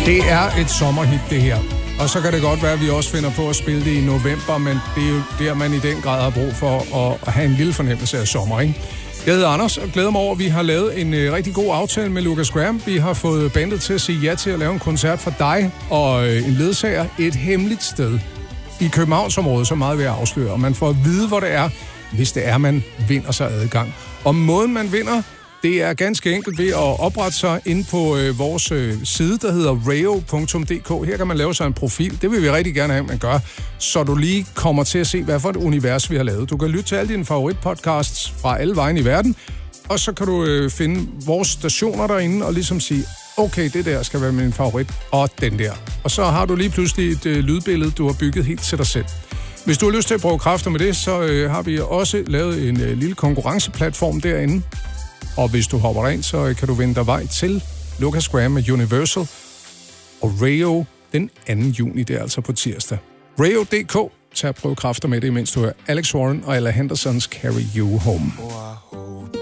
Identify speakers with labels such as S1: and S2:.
S1: Det er et sommerhit, det her. Og så kan det godt være, at vi også finder på at spille det i november, men det er jo der, man i den grad har brug for at have en lille fornemmelse af sommer, ikke? Jeg hedder Anders, og glæder mig over, at vi har lavet en rigtig god aftale med Lucas Graham. Vi har fået bandet til at sige ja til at lave en koncert for dig og en ledsager et hemmeligt sted i Københavnsområdet, så meget vil jeg afsløre. Og man får at vide, hvor det er, hvis det er, man vinder sig adgang. Og måden, man vinder, det er ganske enkelt ved at oprette sig inde på vores side, der hedder rayo.dk. Her kan man lave sig en profil. Det vil vi rigtig gerne have, man gør, så du lige kommer til at se, hvad for et univers vi har lavet. Du kan lytte til alle dine favoritpodcasts fra alle vejen i verden, og så kan du finde vores stationer derinde og ligesom sige, okay, det der skal være min favorit, og den der. Og så har du lige pludselig et lydbillede, du har bygget helt til dig selv. Hvis du har lyst til at prøve kræfter med det, så har vi også lavet en lille konkurrenceplatform derinde. Og hvis du hopper derind, så kan du vinde dig vej til Lucas Graham med Universal og Rayo den 2. juni, det er altså på tirsdag. Rayo.dk, tag at prøve kræfter med det, mens du hører Alex Warren og Ella Hendersons Carry You Home.